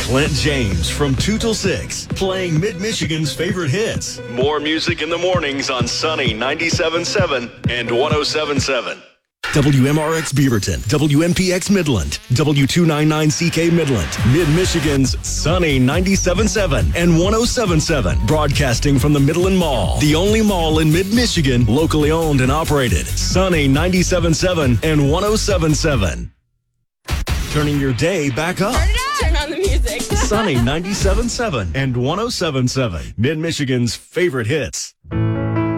Clint James from 2 till 6, playing Mid-Michigan's favorite hits. More music in the mornings on Sunny 97.7 and 107.7. WMRX Beaverton, WMPX Midland, W299CK Midland, Mid-Michigan's Sunny 97.7 and 107.7, broadcasting from the Midland Mall, the only mall in Mid-Michigan, locally owned and operated. Sunny 97.7 and 107.7. Turning your day back up. Turn on the music. Sunny 97.7 and 107.7, Mid-Michigan's favorite hits.